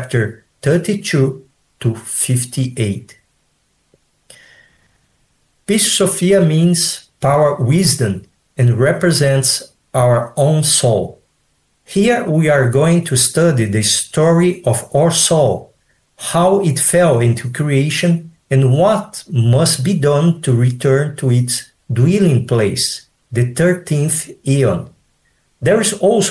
chapter 32 to 58. Piscis Sophia means power wisdom and represents our own soul. Here we are going to study the story of our soul, how it fell into creation, and what must be done to return to its dwelling place, the 13th eon. There is also